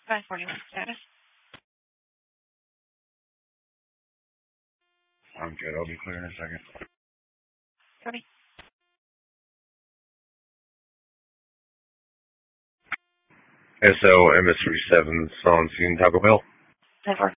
541 status. I'm good. I'll be clear in a second. Copy. SO MS37 on scene Taco Bell. 10-4.